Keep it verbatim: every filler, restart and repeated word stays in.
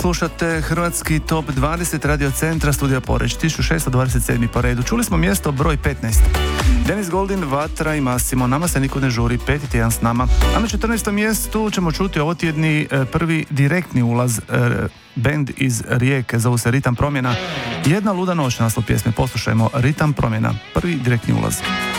Slušate Hrvatski top dvadeset Radio Centra, Studija Poreć, tisuću šesto dvadeset sedam po redu. Čuli smo mjesto broj petnaest. Dennis Goldin, Vatra i Massimo, nama se niko ne žuri, peti tjedan s nama. A na četrnaestom mjestu ćemo čuti ovotjedni prvi direktni ulaz, bend iz Rijeke, zovu se Ritam promjena. Jedna luda noć, naslov pjesme, poslušajmo Ritam promjena, prvi direktni ulaz.